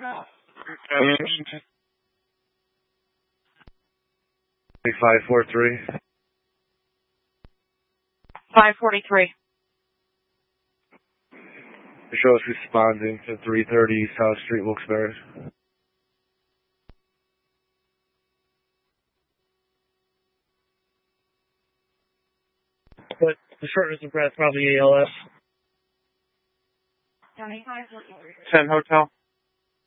543. 543. The show is responding to 330 South Street, Wilkes-Barre. But the shortness of breath, probably ALS. 10 Hotel.